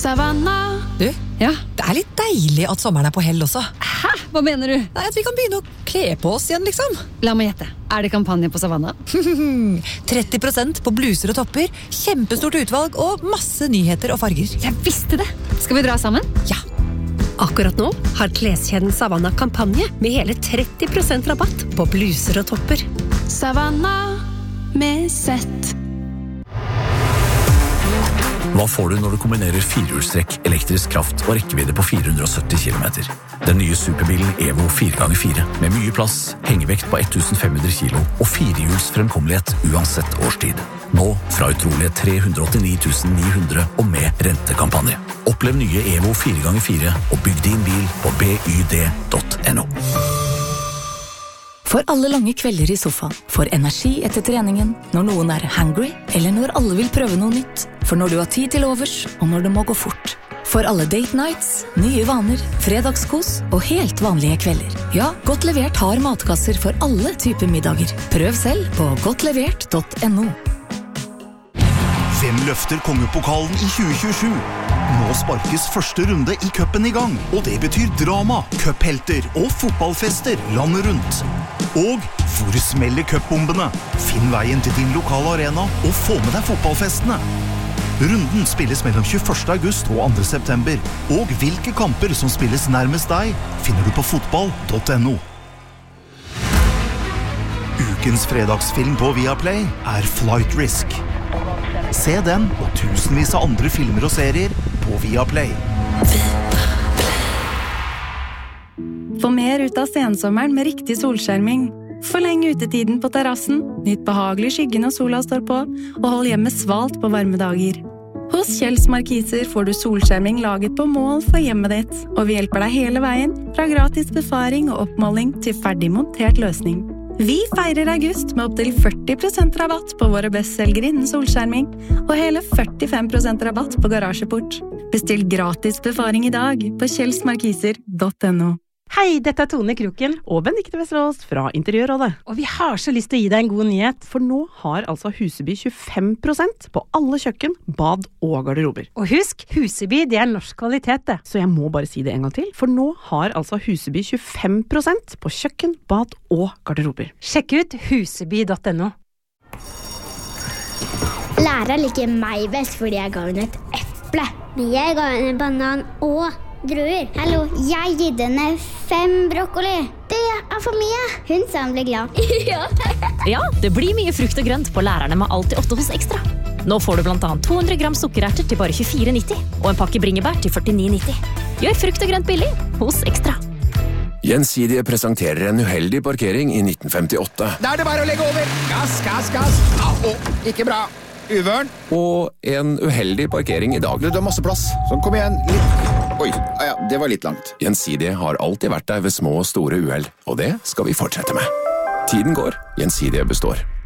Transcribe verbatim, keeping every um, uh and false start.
Savanna. Du, ja? Det er litt deilig at sommeren er på hell også. Hæ? Hva mener du? Nei, at vi kan begynne å kle på oss igjen, liksom. La meg gjette. Er det kampanje på Savanna? tretti prosent på bluser og topper, kjempestort utvalg og masse nyheter og farger. Jeg visste det! Skal vi dra sammen? Ja. Akkurat nå har kleskjeden Savanna kampanje med hele tretti prosent rabatt på bluser og topper. Savanna med sett. Hva får du når du kombinerer firehjulstrekk, elektrisk kraft og rekkevidde på fire hundre og sytti kilometer? Den nye superbilen Evo fire ganger fire, med mye plass, hengevekt på fem hundre kilo og firehjuls fremkommelighet uansett årstid. Nå fra utrolige tre hundre og åttini tusen ni hundre og med rentekampanje. Opplev nye Evo fire ganger fire og bygg din bil på byd punktum no. For alle lange kvelder i sofaen, for energi etter treningen, når noen er hangry, eller når alle vil prøve noe nytt, for når du har tid til overs, og når det må gå fort. For alle date nights, nye vaner, fredagskos og helt vanlige kvelder. Ja, Godt Levert har matkasser for alle typer middager. Prøv selv på godt levert punktum no. Hvem løfter kongepokalen i tjue tjuesju? Nå sparkes første runde i cupen i gang, og det betyr drama, cuphelter og fotballfester landet rundt. Og hvor smeller cupbombene? Finn veien til din lokale arena og få med deg fotballfestene. Runden spilles mellom tjueførste august og andre september, og hvilke kamper som spilles nærmest deg, finner du på fotball punktum no. Ukens fredagsfilm på Viaplay er Flight Risk. Se den og tusenvis av andre filmer og serier på Viaplay. Få mer ut av sensommeren med riktig solskjerming. Forleng utetiden på terrassen, nytt behagelig skyggen når sola står på, og hold hjemmet svalt på varme dager. Hos Kjells Markiser får du solskjerming laget på mål for hjemmet ditt, og vi hjelper deg hele veien, fra gratis befaring og oppmåling til ferdig montert løsning. Vi feirer august med opp til førti prosent rabatt på våre bestselgere innen solskjerming, og hele førtifem prosent rabatt på garasjeport. Bestill gratis befaring i dag på kjells markiser punktum no. Hei, dette er Tone Kroken og Benedikte Vesterås fra Interiørrådet. Og vi har så lyst til å gi deg en god nyhet, for nå har altså Huseby tjuefem prosent på alle kjøkken, bad og garderober. Og husk, Huseby, det er norsk kvalitet det. Så jeg må bare si det en gang til, for nå har altså Huseby tjuefem prosent på kjøkken, bad og garderober. Sjekk ut huseby punktum no. Læreren liker meg best fordi jeg ga henne et eple. Men jeg ga henne en banan og druer. Hallo, jeg gitt henne fem brokkoli. Det er for mye. Hun sa hun ble glad. Ja. Ja, det blir mye frukt og grønt på lærerne med alt i åtte hos Ekstra. Nå får du blant annet to hundre gram sukkererter til bare tjuefire nitti, og en pakke bringebær til førtini nitti. Gjør frukt og grønt billig hos Ekstra. Gjensidige presenterer en uheldig parkering i nitten femtiåtte. Da er det bare å legge over. Gass, gass, gass. Au, ikke bra. Uvørn. Og en uheldig parkering i dag. Du, du har masse plass. Sånn, kom igjen. Litt. Oi, ja, det var litt langt. Gjensidige har alltid vært der ved små og store uheld, og det skal vi fortsette med. Tiden går, Gjensidige består.